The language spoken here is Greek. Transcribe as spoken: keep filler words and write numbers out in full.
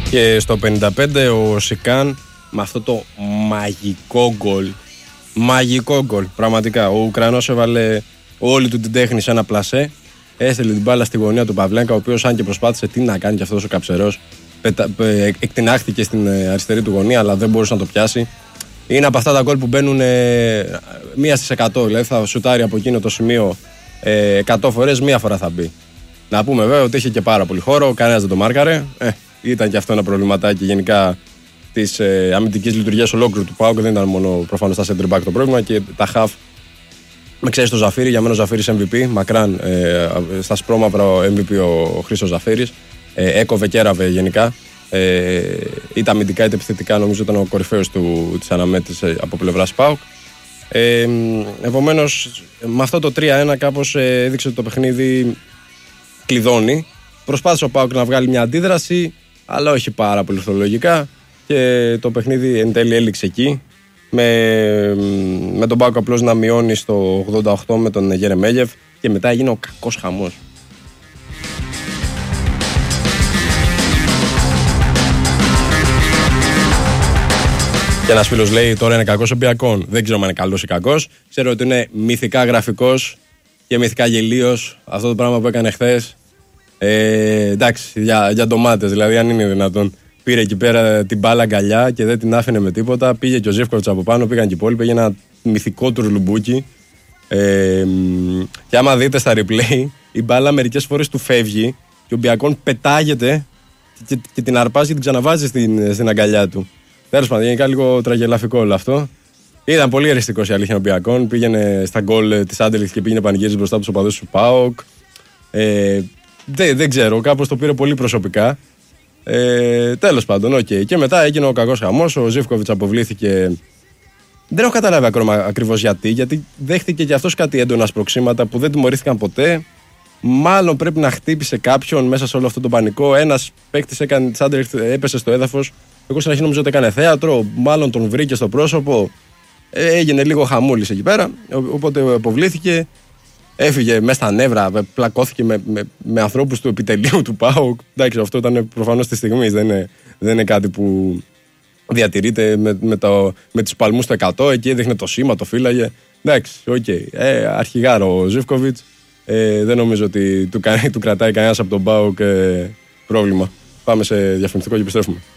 Και στο πενήντα πέντε ο Σικάν με αυτό το μαγικό γκολ. Μαγικό γκολ, πραγματικά. Ο Ουκρανός έβαλε όλη του την τέχνη σε ένα πλασέ. Έστελε την μπάλα στη γωνία του Παυλένκα, ο οποίος αν και προσπάθησε τι να κάνει και αυτός ο καψερός, εκτινάχθηκε στην αριστερή του γωνία, αλλά δεν μπορούσε να το πιάσει. Είναι από αυτά τα γκολ που μπαίνουν ε, μία στις εκατό. Δηλαδή θα σουτάρει από εκείνο το σημείο ε, εκατό φορές, μία φορά θα μπει. Να πούμε βέβαια ότι είχε και πάρα πολύ χώρο, κανένας δεν το μάρκαρε. Ε, ήταν και αυτό ένα προβληματάκι γενικά της ε, αμυντικής λειτουργίας ολόκληρου του ΠΑΟΚ. Δεν ήταν μόνο προφανώς τα center back το πρόβλημα και τα half. Με ξέρεις το Ζαφύρι, για μένα ο Ζαφύρις εμ βι πι, μακράν ε, στα σπρώμαυρα εμ βι πι ο Χρήστος Ζαφύρης. Ε, έκοβε και έραβε γενικά. Ε, είτε αμυντικά είτε επιθετικά, νομίζω ήταν ο κορυφαίος της αναμέτρησης από πλευράς ΠΑΟΚ. Ε, επομένως, με αυτό το τρία ένα κάπως ε, έδειξε ότι το παιχνίδι κλειδώνει. Προσπάθησε ο ΠΑΟΚ να βγάλει μια αντίδραση, αλλά όχι πάρα πολύ ορθολογικά. Και το παιχνίδι εν τέλει έληξε εκεί. Με, με τον ΠΑΟΚ απλώς να μειώνει στο ογδόντα οκτώ με τον Γερεμέγεφ και μετά έγινε ο κακός χαμός. Και ένας φίλος λέει τώρα είναι κακός Ολυμπιακών. Δεν ξέρω αν είναι καλός ή κακός. Ξέρω ότι είναι μυθικά γραφικός και μυθικά γελίος αυτό το πράγμα που έκανε χθες. Ε, εντάξει, για, για ντομάτες, δηλαδή αν είναι δυνατόν. Πήρε εκεί πέρα την μπάλα αγκαλιά και δεν την άφηνε με τίποτα. Πήγε και ο Ζίβκοβιτς από πάνω, πήγαν και οι υπόλοιποι. Πήγε ένα μυθικό τουρλουμπούκι. Ε, και άμα δείτε στα replay, η μπάλα μερικές φορές του φεύγει και ο Μπιακόν πετάγεται και, και, και την αρπάζει και την ξαναβάζει στην, στην αγκαλιά του. Τέλος πάντων, γενικά λίγο τραγελαφικό όλο αυτό. Ήταν πολύ εριστικός η αλήθεια ο Μπιακόν. Πήγαινε στα γκολ της Άντερλεχτ και πήγαινε πανηγύριζε μπροστά από τους οπαδούς του ΠΑΟΚ. Ε, δεν, δεν ξέρω, κάπως το πήρε πολύ προσωπικά. Ε, τέλος πάντων, οκ. Okay. Και μετά έγινε ο κακός χαμός. Ο Ζίβκοβιτς αποβλήθηκε. Δεν έχω καταλάβει ακόμα ακριβώς γιατί. Γιατί δέχτηκε και αυτός κάτι έντονα σπροξήματα που δεν τιμωρήθηκαν ποτέ. Μάλλον πρέπει να χτύπησε κάποιον μέσα σε όλο αυτό το πανικό. Ένας παίκτης έκανε της Άντερλεχτ, έπεσε στο έδαφος. Εγώ στην αρχή νομίζω ότι έκανε θέατρο. Μάλλον τον βρήκε στο πρόσωπο. Ε, έγινε λίγο χαμούλης εκεί πέρα. Οπότε αποβλήθηκε. Έφυγε μέσα στα νεύρα, πλακώθηκε με, με, με ανθρώπους του επιτελείου του ΠΑΟΚ. Εντάξει, αυτό ήταν προφανώς τη στιγμή. Δεν είναι, δεν είναι κάτι που διατηρείται με, με, το, με τους παλμούς του εκατό. Εκεί έδειχνε το σήμα, το φύλαγε. Εντάξει, οκ. Okay. Ε, αρχηγάρο ο Ζίβκοβιτς. Ε, δεν νομίζω ότι του, του κρατάει κανένας από τον ΠΑΟΚ ε, πρόβλημα. Πάμε σε διαφημιστικό και επιστρέφουμε.